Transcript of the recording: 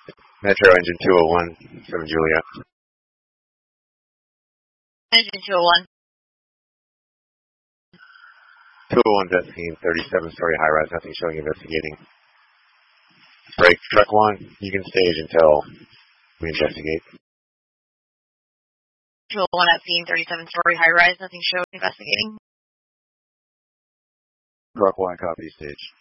Metro engine 201, 7 Juliet. Engine 201. 201 investigating 37-story high-rise, nothing showing investigating. Break, truck 1, you can stage until we investigate. 201 at scene, 37-story high-rise, nothing showing investigating. Truck 1, copy, stage.